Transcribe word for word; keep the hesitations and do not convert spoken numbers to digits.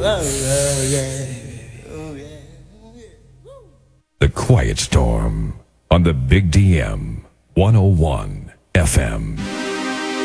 The Quiet Storm on the Big D M one oh one F M.